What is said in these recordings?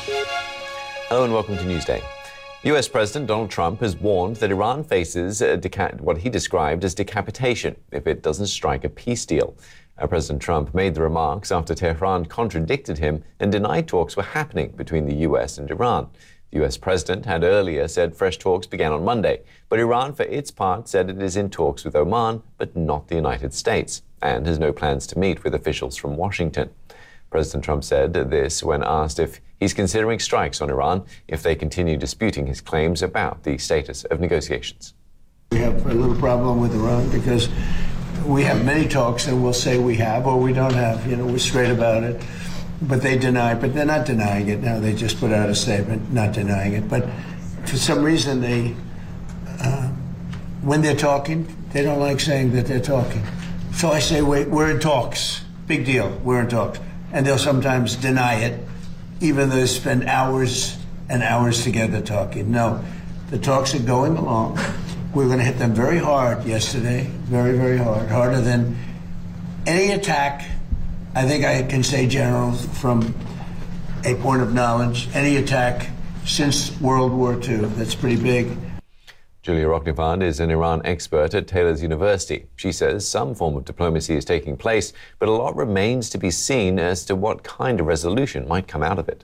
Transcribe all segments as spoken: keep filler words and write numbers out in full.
Hello and welcome to Newsday. U S President Donald Trump has warned that Iran faces a deca- what he described as decapitation if it doesn't strike a peace deal. Uh, President Trump made the remarks after Tehran contradicted him and denied talks were happening between the U S and Iran. The U S president had earlier said fresh talks began on Monday, but Iran, for its part, said it is in talks with Oman, but not the United States, and has no plans to meet with officials from Washington. President Trump said this when asked if he's considering strikes on Iran if they continue disputing his claims about the status of negotiations. We have a little problem with Iran because we have many talks and we'll say we have or we don't have. You know, we're straight about it. But they deny, but they're not denying it now. They just put out a statement not denying it. But for some reason, they, uh, when they're talking, they don't like saying that they're talking. So I say, wait, we're in talks. Big deal, we're in talks. And they'll sometimes deny it, even though they spend hours and hours together talking. No, the talks are going along. We're going to hit them very hard yesterday, very, very hard, harder than any attack. I think I can say, General, from a point of knowledge, any attack since World War Two. That's pretty big. Julia Roknevand is an Iran expert at Taylor's University. She says some form of diplomacy is taking place, but a lot remains to be seen as to what kind of resolution might come out of it.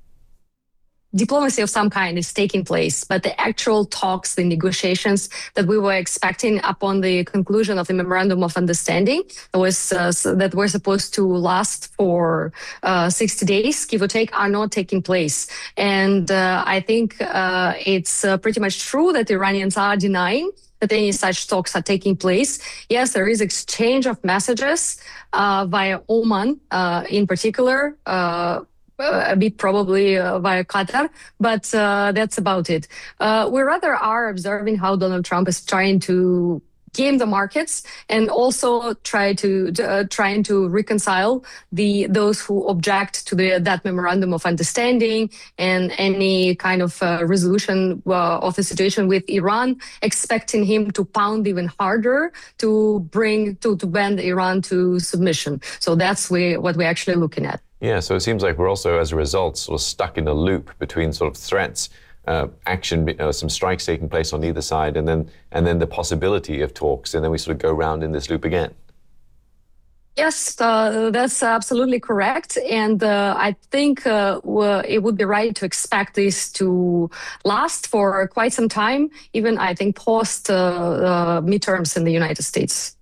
Diplomacy of some kind is taking place, but the actual talks, the negotiations that we were expecting upon the conclusion of the Memorandum of Understanding that was uh, that were supposed to last for uh, sixty days, give or take, are not taking place. And uh, I think uh, it's uh, pretty much true that the Iranians are denying that any such talks are taking place. Yes, there is exchange of messages uh, via Oman uh, in particular, uh, a bit probably uh, via Qatar, but uh, that's about it. Uh, we rather are observing how Donald Trump is trying to game the markets and also try to uh, trying to reconcile the those who object to the that memorandum of understanding and any kind of uh, resolution uh, of the situation with Iran, expecting him to pound even harder to bring to to bend Iran to submission. So that's we, what we're actually looking at. Yeah, so it seems like we're also, as a result, sort of stuck in a loop between sort of threats, uh, action, uh, some strikes taking place on either side, and then and then the possibility of talks, and then we sort of go round in this loop again. Yes, uh, that's absolutely correct. And uh, I think uh, it would be right to expect this to last for quite some time, even I think post uh, uh, midterms in the United States.